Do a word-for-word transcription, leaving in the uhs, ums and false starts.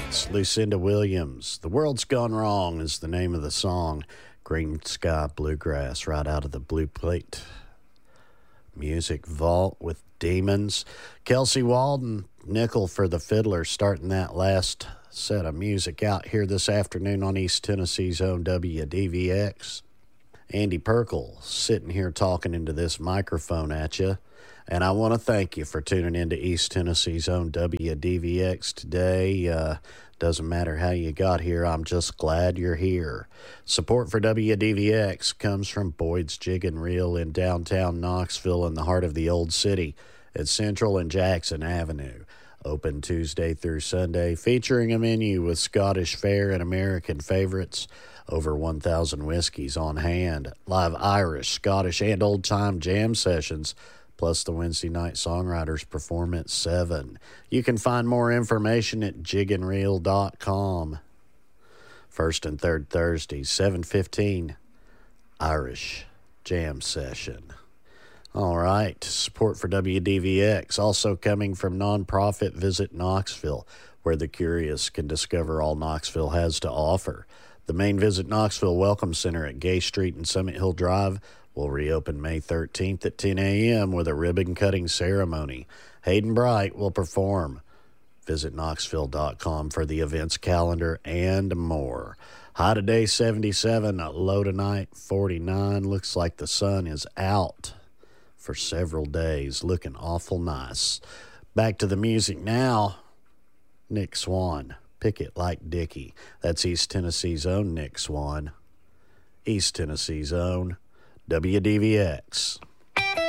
It's Lucinda Williams. The World's Gone Wrong is the name of the song. Green Sky Bluegrass, right out of the Blue Plate Music Vault with Demons. Kelsey Walden, Nickel for the Fiddler, starting that last set of music out here this afternoon on East Tennessee's own W D V X. Andy Perkle sitting here talking into this microphone at you. And I want to thank you for tuning into East Tennessee's own W D V X today. Uh, doesn't matter how you got here, I'm just glad you're here. Support for W D V X comes from Boyd's Jig and Reel in downtown Knoxville in the heart of the Old City at Central and Jackson Avenue. Open Tuesday through Sunday, featuring a menu with Scottish fare and American favorites. Over one thousand whiskeys on hand. Live Irish, Scottish, and old-time jam sessions, plus the Wednesday night songwriters perform at seven. You can find more information at jig and reel dot com. First and third Thursdays, seven fifteen, Irish jam session. All right, support for W D V X also coming from nonprofit Visit Knoxville, where the curious can discover all Knoxville has to offer. The main Visit Knoxville Welcome Center at Gay Street and Summit Hill Drive will reopen May thirteenth at ten a.m. with a ribbon-cutting ceremony. Hayden Bright will perform. Visit knoxville dot com for the events calendar and more. High today, seventy-seven. Low tonight, forty-nine. Looks like the sun is out for several days. Looking awful nice. Back to the music now. Nick Swan. Pick it like Dickie. That's East Tennessee's own Nick Swan. East Tennessee's own W D V X.